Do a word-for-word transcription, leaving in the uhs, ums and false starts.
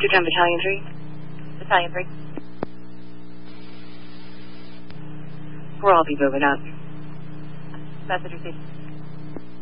two ten Battalion three. Battalion three. We'll all be moving up. Message received.